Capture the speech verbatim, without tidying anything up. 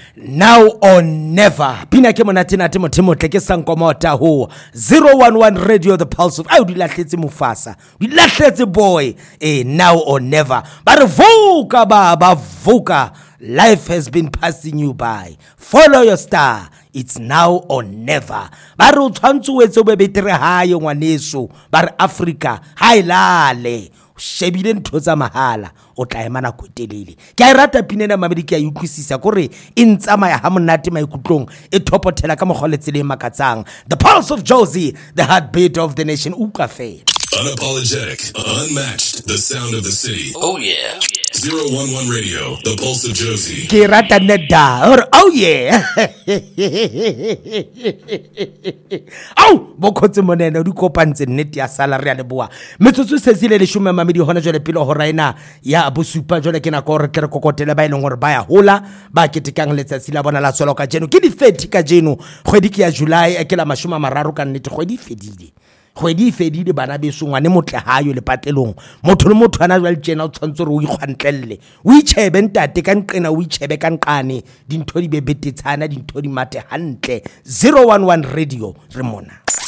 now or never. Pina ke monate na te motho motle ke sankomota ho zero one one radio the pulse of au di lahletse Mufasa di lahletse boy eh now or never ba re vuka baba vuka. Life has been passing you by. Follow your star. It's now or never. Ba re o tshwantse o etse o be betere hae ngwaneso ba re Africa ha ilale shebile ntho tsa mahala o tla emana kotelele ke a rata pinena mamedi ke a utlwisisa gore e ntsamaya ha monate maikutlong e thopothela ka mogoletse le makatsang. The pulse of Jozi, the heartbeat of the nation. Uka fe unapologetic, unmatched, the sound of the city. Oh yeah. zero one one radio, the pulse of Jozi. ke rata neda or oh yeah. Au bokotse monene di kopantse nnete ya salary ya leboa metsotso sesile le shume mamedi hona jole pele ho raina ya bosupa jole ke na go re tle re kokotela ba ileng gore ba ya hola ba ketekang letsatsi la bona la tsolo ka jeno ke di thirty ka jeno kgwedi ke ya July e ke la mashoma mararo ka nnete kgwedi fedile kgwedi e fedile bana beso ngwane motle hayo le patlelong motho le motho ana jwa tsena o tshwantse re o ikgwantlelle o itshebe ntate ka nqena o itshebe ka nqane dintho di be betetsana dintho di mate hantle. Zero one one radio re mona.